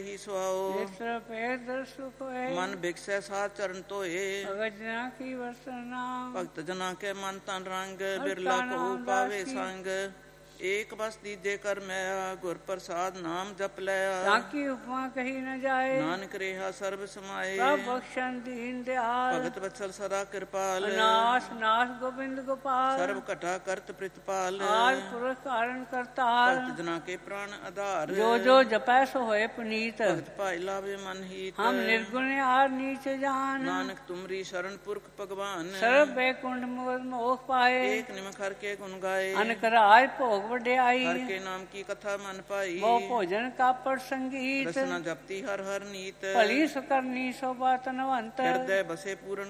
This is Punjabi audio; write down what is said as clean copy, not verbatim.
ਹੀ ਸੁਆਓ। ਜਿਸ ਤਰ੍ਹਾਂ ਪੇਟ ਦਰ ਸੁਖ ਹੋਏ, ਮਨ ਬਿਕਸੈ ਸਾਧ ਚਰਨ ਧੋਏ। ਭਗਤ ਜਨਾ ਕੀ ਵਰਤਨਾ, ਭਗਤ ਜਨਾ ਕੇ ਮਨ ਤਨ ਰੰਗ, ਹਰ ਬਿਰਲਾ ਤਾਣਾ ਕੋ ਪਾਵੇ ਉਦਾਸੀ। ਸੰਗ। ਏਕ ਬਸ ਦੀਜੇ ਕਰ ਮੈਆ, ਗੁਰ ਪ੍ਰਸਾਦ ਨਾਮ ਜਪ ਲਿਆ। ਤਾਂ ਕੀ ਉਪਮਾ ਕਹੀ ਨ ਜਾਏ, ਨਾਨਕ ਰੇਹਾ ਸਰਬ ਸਮਾਏ। ਪ੍ਰਭ ਬਖਸ਼ਣ ਦੀਨ ਦਿਆਲ, ਭਗਤ ਵਤਸਲ ਸਦਾ ਕਿਰਪਾਲ। ਅਨਾਸ ਨਾਸ ਗੋਬਿੰਦ ਗੋਪਾਲ, ਸਰਬ ਘਟਾ ਕਰਤ ਪ੍ਰਿਤਪਾਲ। ਆਦ ਪੁਰਖ ਕਾਰਨ ਕਰਤਾਰ, ਭਗਤ ਜਨਾ ਕੇ ਪ੍ਰਾਨ ਆਧਾਰ। ਜੋ ਜੋ ਜਪੈ ਸੋ ਹੋਏ ਪੁਨੀਤ। ਭਗਤ ਭਾਈ ਲਾਵੇ ਮਨ ਹੀਤ। ਹਮ ਨਿਰਗੁਣ ਆਰ ਨੀਚ ਜਾਨ, ਨਾਨਕ ਤੁਮਰੀ ਸ਼ਰਨ ਪੁਰਖ ਭਗਵਾਨ। ਸਰਬ ਬੈਕੁੰਠ ਮੁਕਤ ਮੋਖ ਪਾਏ, ਏਕ ਨਿਮਖ ਹਰ ਕੇ ਗੁਣ ਗਾਏ। ਅਨਕ ਰਾਜ ਭੋਗ ਵਡਿਆਈ, ਹਰ ਕੇ ਨਾਮ ਕੀ ਕਥਾ ਮਨ ਪਾਈ। ਬਹੁ ਭੋਜਨ ਕਾਪੜ ਸੰਗੀਤ, ਰਸਨਾ ਜਪਤੀ ਹਰ ਹਰ ਨੀਤ। ਭਲੀ ਸੁਕਰਨੀ ਸੋਭਾ ਤਨਵੰਤ, ਹਿਰਦੈ ਬਸੇ ਪੂਰਨ